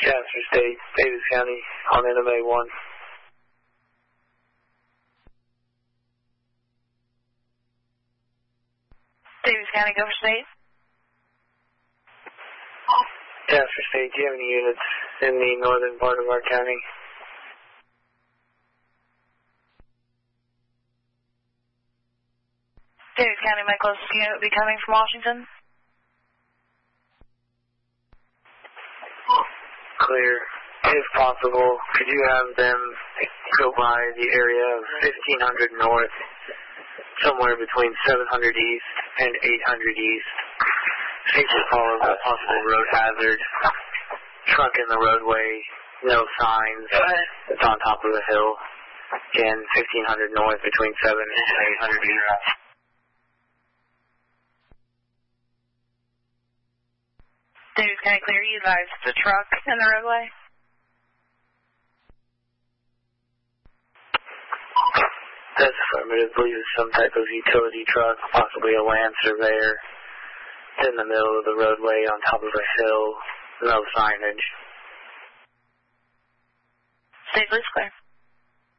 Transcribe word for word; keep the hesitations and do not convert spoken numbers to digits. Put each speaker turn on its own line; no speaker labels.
Jasper State, Davis County, on N M A one.
Davis County, Gopher State.
Jasper State, do you have any units in the northern part of our county?
Davis County, my closest unit would be coming from Washington.
Clear. If possible, could you have them go by the area of fifteen hundred north, somewhere between seven hundred east and eight hundred east? Feature call of a possible road hazard. Truck in the roadway, no signs. It's on top of a hill. Again, fifteen hundred north, between seven and eight hundred east.
Davis County, clear. You advise the truck in the roadway.
That's affirmative. I believe it's some type of utility truck, possibly a land surveyor. It's in the middle of the roadway on top of a hill. No signage.
State police clear.